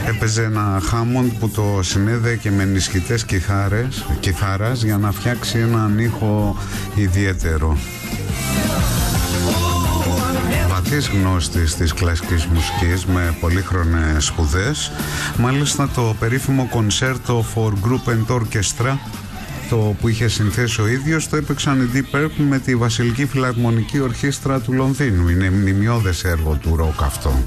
Έπαιζε ένα Hammond που το συνέδεε και με ενισχυτές κιθάρας για να φτιάξει έναν ήχο ιδιαίτερο. Βαθύς γνώστης της κλασικής μουσικής με πολύχρονες σπουδές. Μάλιστα το περίφημο Concerto for Group and Orchestra, το που είχε συνθέσει ο ίδιος, το έπαιξαν οι Deep Purple με τη Βασιλική Φιλαρμονική Ορχήστρα του Λονδίνου. Είναι μνημιώδες έργο του ροκ αυτό.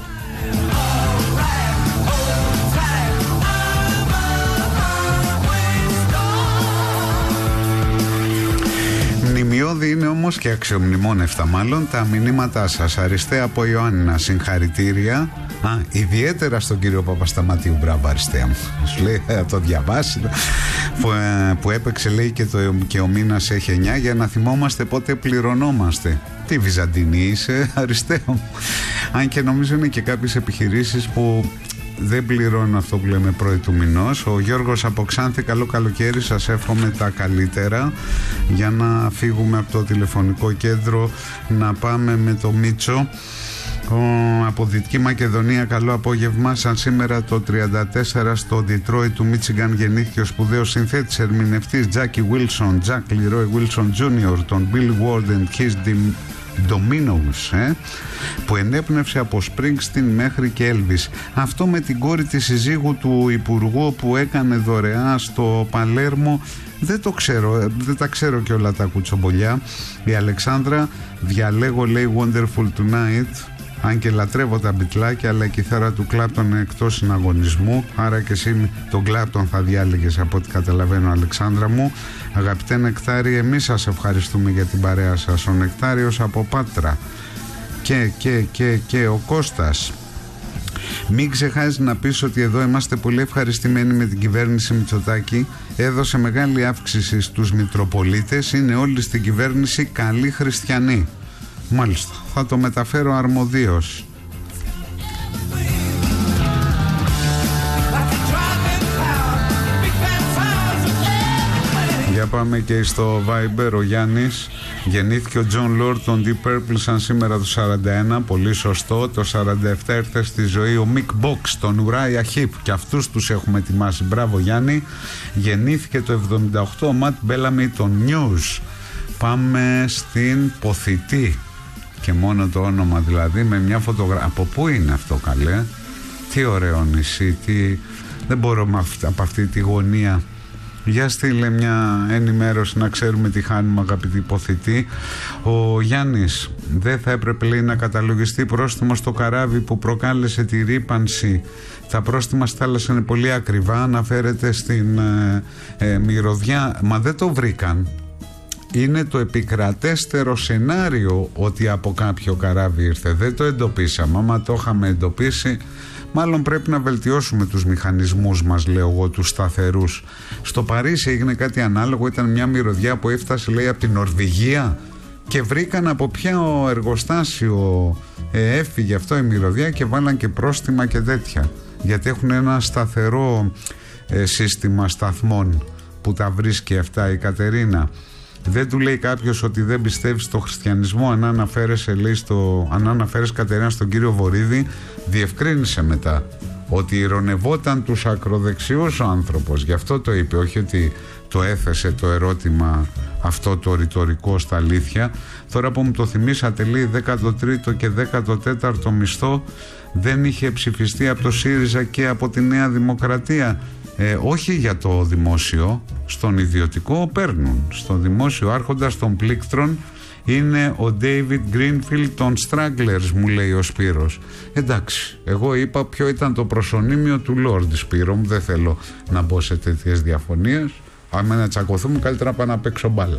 Μνημιώδη είναι όμως και αξιομνημόνευτα μάλλον τα μηνύματά σας. Αριστεία από Ιωάννινα, συγχαρητήρια. Ιδιαίτερα στον κύριο Παπασταματίου. Μπράβο Αριστεία μου. Σου λέει θα το διαβάσει. Που έπαιξε λέει και ο μήνας έχει 9 για να θυμόμαστε πότε πληρωνόμαστε. Τι Βυζαντινή είσαι Αριστεία μου. Αν και νομίζω είναι και κάποιες επιχειρήσεις που δεν πληρώνουν αυτό που λέμε πρώτη του μηνός. Ο Γιώργος από Ξάνθη, καλό καλοκαίρι, σας εύχομαι τα καλύτερα. Για να φύγουμε από το τηλεφωνικό κέντρο να πάμε με το Μίτσο. Από Δυτική Μακεδονία, καλό απόγευμα. Σαν σήμερα το 1934 στο Ντιτρόιτ του Μίτσιγκαν γεννήθηκε ο σπουδαίος συνθέτης ερμηνευτής Τζάκι Βίλσον, Τζακ Λιρόι Βίλσον Jr., τον Bill Ward and His Dominoes, που ενέπνευσε από Springsteen μέχρι και Elvis. Αυτό με την κόρη της συζύγου του υπουργού που έκανε δωρεά στο Παλέρμο δεν το ξέρω, δεν τα ξέρω και όλα τα κουτσομπολιά. Η Αλεξάνδρα, διαλέγω λέει Wonderful Tonight, αν και λατρεύω τα μπιτλάκια, αλλά η κιθάρα του Κλάπτον είναι εκτός συναγωνισμού, άρα και εσύ τον Κλάπτον θα διάλεγες από ό,τι καταλαβαίνω Αλεξάνδρα μου. Αγαπητέ Νεκτάρι, εμείς σας ευχαριστούμε για την παρέα σας. Ο Νεκτάριος από Πάτρα και ο Κώστας. Μην ξεχάσεις να πεις ότι εδώ είμαστε πολύ ευχαριστημένοι με την κυβέρνηση Μητσοτάκη. Έδωσε μεγάλη αύξηση στους Μητροπολίτες, είναι όλοι στην κυβέρνηση καλοί χριστιανοί. Μάλιστα, θα το μεταφέρω αρμοδίως. Για πάμε και στο Viber. Ο Γιάννης, γεννήθηκε ο John Lord των Deep Purple σαν σήμερα το 41, πολύ σωστό. Το 47 ήρθε στη ζωή ο Mick Box, τον Uriah Heep, και αυτούς τους έχουμε ετοιμάσει. Μπράβο Γιάννη. Γεννήθηκε το 78 ο Matt Bellamy των News. Πάμε στην Ποθητή, και μόνο το όνομα δηλαδή, με μια φωτογραφία. Από πού είναι αυτό καλέ? Τι ωραίο νησί, δεν μπορώ από αυτή τη γωνία. Για στείλε μια ενημέρωση να ξέρουμε τι χάνουμε αγαπητοί Ποθητή. Ο Γιάννης, δεν θα έπρεπε λέει να καταλογιστεί πρόστιμο στο καράβι που προκάλεσε τη ρύπανση? Τα πρόστιμα στη θάλασσα είναι πολύ ακριβά, αναφέρεται στην μυρωδιά. Μα δεν το βρήκαν. Είναι το επικρατέστερο σενάριο ότι από κάποιο καράβι ήρθε. Δεν το εντοπίσαμε. Άμα το είχαμε εντοπίσει, μάλλον πρέπει να βελτιώσουμε τους μηχανισμούς μας, λέω εγώ, τους σταθερούς. Στο Παρίσι έγινε κάτι ανάλογο. Ήταν μια μυρωδιά που έφτασε λέει από την Νορβηγία και βρήκαν από ποιο εργοστάσιο έφυγε αυτό η μυρωδιά και βάλαν και πρόστιμα και τέτοια. Γιατί έχουν ένα σταθερό σύστημα σταθμών που τα βρίσκει αυτά η Κατερίνα. Δεν του λέει κάποιος ότι δεν πιστεύει στο χριστιανισμό? Αν αναφέρεσαι λέει αν αναφέρεσαι Κατερίνα στον κύριο Βορίδη, διευκρίνησε μετά ότι ειρωνευόταν τους ακροδεξιούς ο άνθρωπος. Γι' αυτό το είπε, όχι ότι το έθεσε το ερώτημα αυτό το ρητορικό στα αλήθεια. Τώρα που μου το θυμήσατε, λέει 13ο και 14ο μισθό δεν είχε ψηφιστεί από το ΣΥΡΙΖΑ και από τη Νέα Δημοκρατία? Όχι για το δημόσιο, στον ιδιωτικό παίρνουν. Στο δημόσιο άρχοντας των πλήκτρων είναι ο David Greenfield των Stragglers, μου λέει ο Σπύρος. Εντάξει, εγώ είπα ποιο ήταν το προσωνύμιο του Lord, Σπύρο μου, δεν θέλω να μπω σε τέτοιες διαφωνίες. Άμα να τσακωθούμε, καλύτερα να πάω να παίξω μπάλα.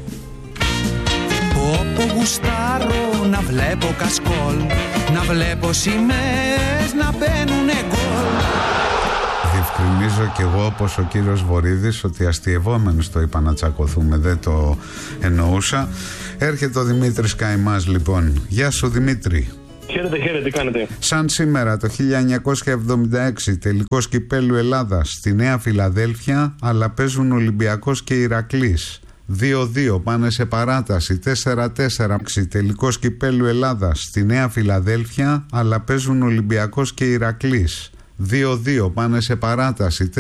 Όπου γουστάρω να βλέπω κασκόλ, να βλέπω σημαίες να μπαίνουνε γκολ. Διευκρινίζω κι εγώ όπως ο κύριος Βορίδης ότι αστειευόμενος το είπα να τσακωθούμε, δεν το εννοούσα. Έρχεται ο Δημήτρης Καημάς λοιπόν. Γεια σου Δημήτρη. Χαίρετε, τι κάνετε? Σαν σήμερα το 1976 τελικός κυπέλλου Ελλάδας στη Νέα Φιλαδέλφια, αλλά παίζουν Ολυμπιακός και Ηρακλής. 2-2 πάνε σε παράταση. 4-4 τελικός κυπέλλου Ελλάδας στη Νέα Φιλαδέλφια, αλλά παίζουν Ολυμπιακός και Ηρακλής. 2-2, πάνε σε παράταση.